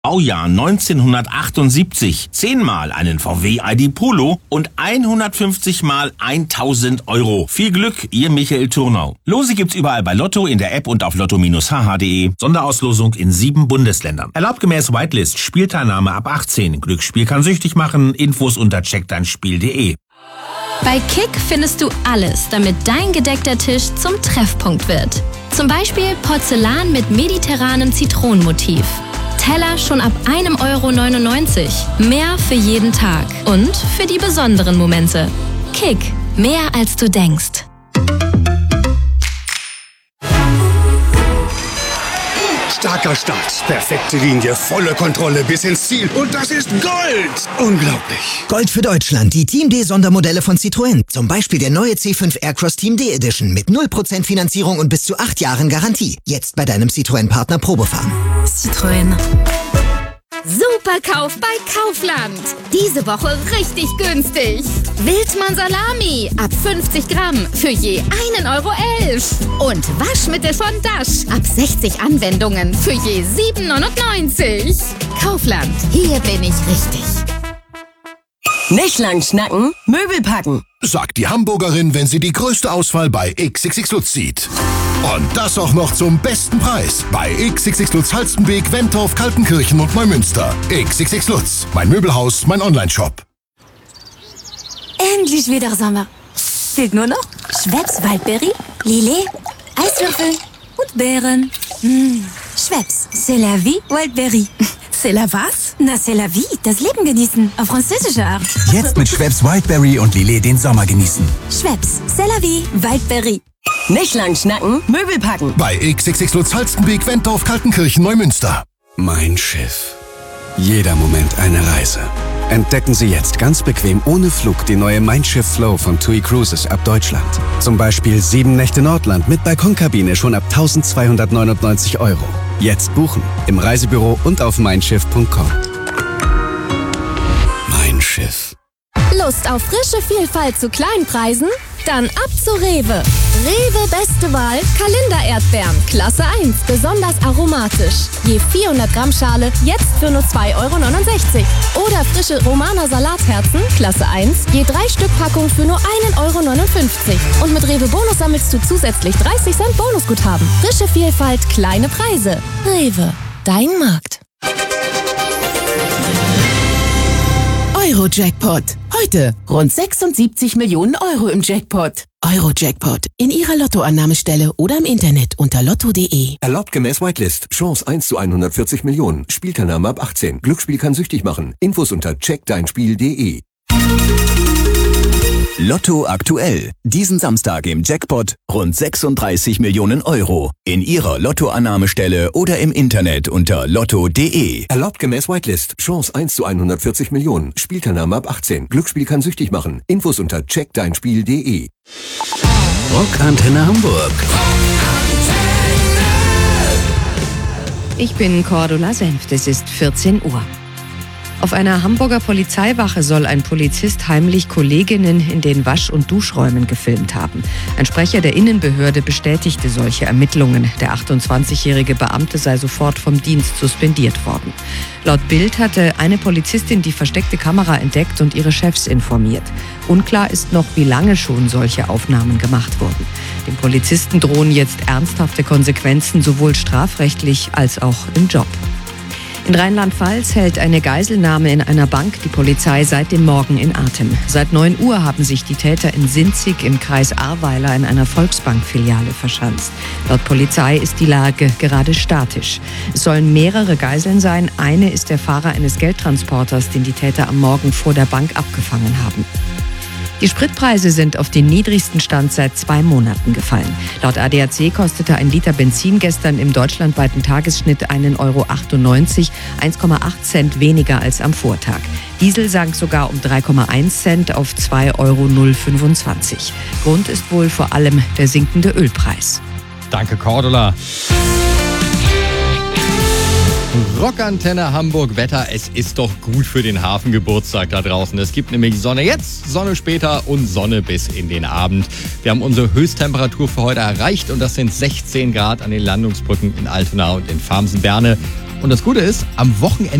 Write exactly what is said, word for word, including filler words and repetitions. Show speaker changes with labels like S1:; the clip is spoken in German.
S1: Baujahr neunzehnhundertachtundsiebzig, zehnmal einen V W I D Polo und hundertfünfzig mal tausend Euro. Viel Glück, Ihr Michael Turnau. Lose gibt's überall bei Lotto, in der App und auf lotto Bindestrich h h punkt d e. Sonderauslosung in sieben Bundesländern. Erlaubt gemäß Whitelist, Spielteilnahme ab achtzehn. Glücksspiel kann süchtig machen. Infos unter check dein spiel punkt d e.
S2: Bei Kick findest du alles, damit dein gedeckter Tisch zum Treffpunkt wird. Zum Beispiel Porzellan mit mediterranem Zitronenmotiv. Teller schon ab einem Euro neunundneunzig. Mehr für jeden Tag und für die besonderen Momente. Kick, mehr als du denkst.
S3: Starker Start, perfekte Linie, volle Kontrolle bis ins Ziel. Und das ist Gold! Unglaublich.
S4: Gold für Deutschland, die Team D Sondermodelle von Citroën. Zum Beispiel der neue C fünf Aircross Team D Edition mit null Prozent Finanzierung und bis zu acht Jahren Garantie. Jetzt bei deinem Citroën-Partner Probefahren.
S2: Citroën.
S5: Superkauf bei Kaufland. Diese Woche richtig günstig. Wildmann Salami ab fünfzig Gramm für je einen Euro elf. Und Waschmittel von Dash ab sechzig Anwendungen für je sieben neunundneunzig. Kaufland, hier bin ich richtig.
S6: Nicht lang schnacken, Möbel packen.
S7: Sagt die Hamburgerin, wenn sie die größte Auswahl bei X X X Lutz sieht. Und das auch noch zum besten Preis. Bei X X X Lutz Halstenbek, Wentorf, Kaltenkirchen und Neumünster. X X X Lutz, mein Möbelhaus, mein Onlineshop.
S8: Endlich wieder Sommer. Fehlt nur noch Schweppes Waldbeere, Lillet, Eiswürfel und Beeren. Mmh. Schweppes, c'est la vie, Waldbeere. C'est la was? Na, c'est la vie, das Leben genießen, auf französische Art.
S9: Jetzt mit Schweppes Wildberry und Lillet den Sommer genießen.
S8: Schweppes, c'est la vie, Waldberry.
S6: Nicht lang schnacken, Möbel packen.
S7: Bei X X X Lutz Halstenbek, Wentorf, Kaltenkirchen, Neumünster.
S10: Mein Schiff. Jeder Moment eine Reise. Entdecken Sie jetzt ganz bequem ohne Flug die neue Mein Schiff Flow von TUI Cruises ab Deutschland. Zum Beispiel sieben Nächte Nordland mit Balkonkabine schon ab eintausendzweihundertneunundneunzig Euro. Jetzt buchen im Reisebüro und auf mein schiff punkt com. Mein Schiff.
S2: Lust auf frische Vielfalt zu kleinen Preisen? Dann ab zu Rewe. Rewe beste Wahl, Kalender-Erdbeeren, Klasse eins, besonders aromatisch. Je vierhundert Gramm Schale, jetzt für nur zwei Euro neunundsechzig. Oder frische Romaner Salatherzen, Klasse eins, je drei Stück Packung für nur einen Euro neunundfünfzig. Und mit Rewe Bonus sammelst du zusätzlich dreißig Cent Bonusguthaben. Frische Vielfalt, kleine Preise. Rewe, dein Markt.
S11: Euro-Jackpot. Heute rund sechsundsiebzig Millionen Euro im Jackpot. Euro-Jackpot. In Ihrer Lottoannahmestelle oder im Internet unter lotto punkt de.
S12: Erlaubt gemäß Whitelist. Chance eins zu hundertvierzig Millionen. Spielteilnahme ab achtzehn. Glücksspiel kann süchtig machen. Infos unter check dein spiel punkt de.
S13: Lotto aktuell. Diesen Samstag im Jackpot rund sechsunddreißig Millionen Euro. In Ihrer Lottoannahmestelle oder im Internet unter lotto punkt de.
S12: Erlaubt gemäß Whitelist. Chance eins zu hundertvierzig Millionen. Spielteilnahme ab achtzehn. Glücksspiel kann süchtig machen. Infos unter check dein spiel punkt de.
S10: Rockantenne Hamburg.
S14: Ich bin Cordula Senft. Es ist vierzehn Uhr. Auf einer Hamburger Polizeiwache soll ein Polizist heimlich Kolleginnen in den Wasch- und Duschräumen gefilmt haben. Ein Sprecher der Innenbehörde bestätigte solche Ermittlungen. Der achtundzwanzigjährige Beamte sei sofort vom Dienst suspendiert worden. Laut Bild hatte eine Polizistin die versteckte Kamera entdeckt und ihre Chefs informiert. Unklar ist noch, wie lange schon solche Aufnahmen gemacht wurden. Dem Polizisten drohen jetzt ernsthafte Konsequenzen, sowohl strafrechtlich als auch im Job. In Rheinland-Pfalz hält eine Geiselnahme in einer Bank die Polizei seit dem Morgen in Atem. Seit neun Uhr haben sich die Täter in Sinzig im Kreis Ahrweiler in einer Volksbank-Filiale verschanzt. Laut Polizei ist die Lage gerade statisch. Es sollen mehrere Geiseln sein. Eine ist der Fahrer eines Geldtransporters, den die Täter am Morgen vor der Bank abgefangen haben. Die Spritpreise sind auf den niedrigsten Stand seit zwei Monaten gefallen. Laut A D A C kostete ein Liter Benzin gestern im deutschlandweiten Tagesschnitt einen Euro achtundneunzig, eins Komma acht Cent weniger als am Vortag. Diesel sank sogar um drei Komma eins Cent auf zwei Euro fünfundzwanzig. Grund ist wohl vor allem der sinkende Ölpreis.
S15: Danke, Cordula. Rockantenne Hamburg Wetter, es ist doch gut für den Hafengeburtstag da draußen. Es gibt nämlich Sonne jetzt, Sonne später und Sonne bis in den Abend. Wir haben unsere Höchsttemperatur für heute erreicht und das sind sechzehn Grad an den Landungsbrücken in Altona und in Farmsen-Berne. Und das Gute ist, am Wochenende